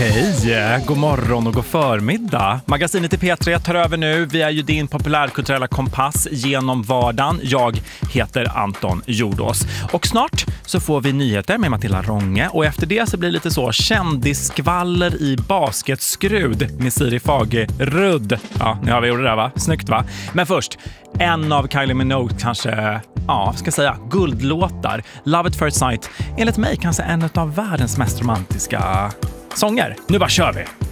Hej, god morgon och god förmiddag. Magasinet i P3 tar över nu. Vi är ju din populärkulturella kompass genom vardagen. Jag heter Anton Jordås. Och snart så får vi nyheter med Matilda Ronge. Och efter det så blir det lite så kändisskvaller i basketskrud med Siri Fagerud. Ja, nu har vi gjort det där, va? Snyggt, va? Men först, en av Kylie Minogue kanske, ska säga, guldlåtar. Love at First Sight, enligt mig kanske en av världens mest romantiska sånger. Nu bara kör vi!